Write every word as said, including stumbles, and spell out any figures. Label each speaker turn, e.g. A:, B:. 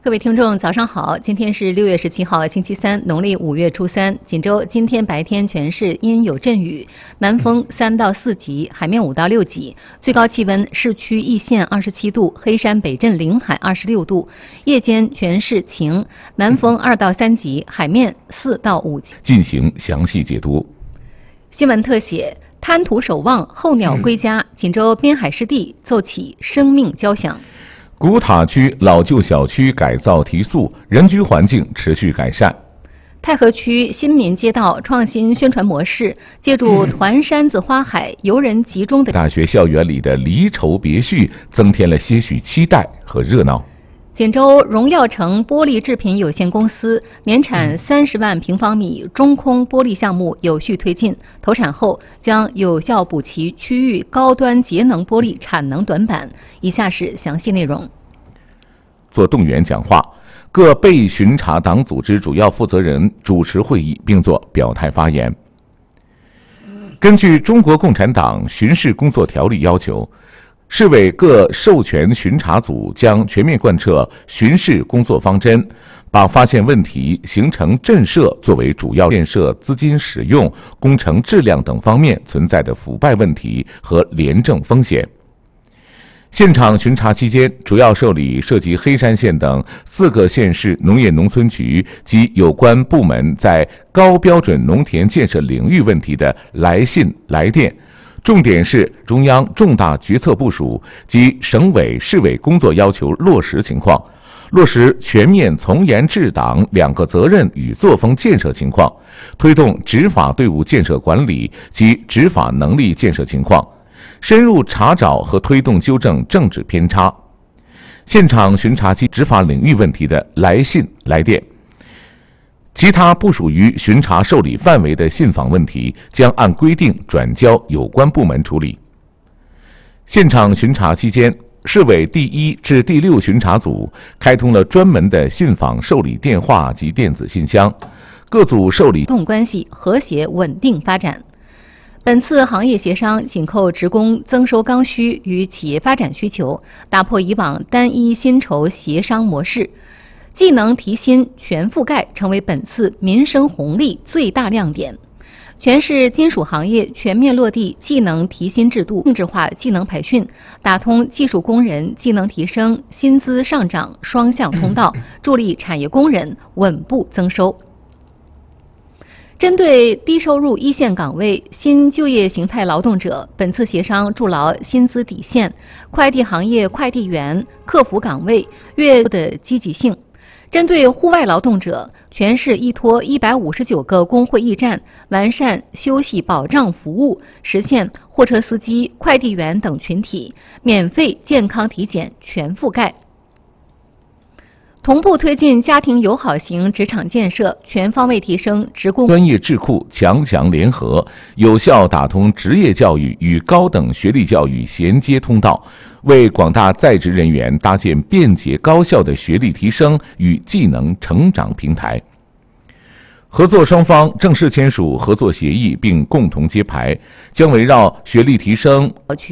A: 各位听众，早上好！今天是六月十七号，星期三，农历五月初三。锦州今天白天全市阴有阵雨，南风三到四级，海面五到六级。最高气温，市区易县二十七度，黑山北镇临海二十六度。夜间全市晴，南风二到三级，海面四到五级。
B: 进行详细解读。
A: 新闻特写：贪图守望，候鸟归家。锦州滨海湿地奏起生命交响。
B: 古塔区老旧小区改造提速，人居环境持续改善。
A: 太和区新民街道创新宣传模式，借助团山子花海游人集中的
B: 大学校园里的离愁别绪，增添了些许期待和热闹。
A: 锦州荣耀城玻璃制品有限公司年产三十万平方米中空玻璃项目有序推进，投产后将有效补齐区域高端节能玻璃产能短板。以下是详细内容。
B: 做动员讲话，各被巡查党组织主要负责人主持会议并作表态发言。根据中国共产党巡视工作条例要求，市委各授权巡查组将全面贯彻巡视工作方针，把发现问题、形成震慑作为主要建设资金使用、工程质量等方面存在的腐败问题和廉政风险。现场巡查期间，主要受理涉及黑山县等四个县市农业农村局及有关部门在高标准农田建设领域问题的来信来电，重点是中央重大决策部署及省委市委工作要求落实情况，落实全面从严治党两个责任与作风建设情况，推动执法队伍建设管理及执法能力建设情况，深入查找和推动纠正政治偏差。现场巡查及执法领域问题的来信来电，其他不属于巡查受理范围的信访问题，将按规定转交有关部门处理。现场巡查期间，市委第一至第六巡查组开通了专门的信访受理电话及电子信箱，各组受理
A: 劳动关系和谐稳定发展。本次行业协商紧扣职工增收刚需与企业发展需求，打破以往单一薪酬协商模式，技能提薪全覆盖成为本次民生红利最大亮点。全市金属行业全面落地技能提薪制度，定制化技能培训，打通技术工人技能提升、薪资上涨双向通道，助力产业工人稳步增收。针对低收入一线岗位新就业形态劳动者，本次协商筑牢薪资底线，快递行业快递员、客服岗位月的积极性。针对户外劳动者，全市依托一百五十九个工会驿站，完善休息保障服务，实现货车司机、快递员等群体免费健康体检全覆盖。同步推进家庭友好型职场建设，全方位提升职工
B: 专业智库强强联合，有效打通职业教育与高等学历教育衔接通道，为广大在职人员搭建便捷高效的学历提升与技能成长平台。合作双方正式签署合作协议并共同揭牌，将围绕学历提升